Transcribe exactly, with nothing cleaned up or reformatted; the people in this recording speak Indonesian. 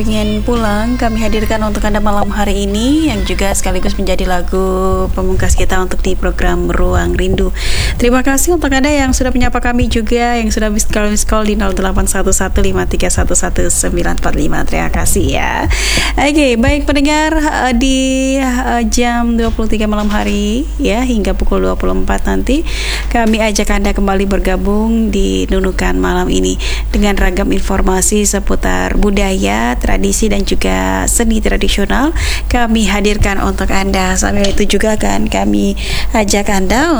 Ingin pulang, kami hadirkan untuk Anda malam hari ini, yang juga sekaligus menjadi lagu pemungkas kita untuk di program Ruang Rindu. Terima kasih untuk Anda yang sudah menyapa kami juga, yang sudah miss call, miss call di nol delapan satu satu lima tiga satu satu sembilan empat lima. Terima kasih ya. Oke, baik pendengar, di jam dua puluh tiga malam hari ya, hingga pukul dua puluh empat nanti kami ajak Anda kembali bergabung di Nunukan malam ini dengan ragam informasi seputar budaya, tradisi dan juga seni tradisional kami hadirkan untuk Anda. Sambil itu juga kan kami ajak Anda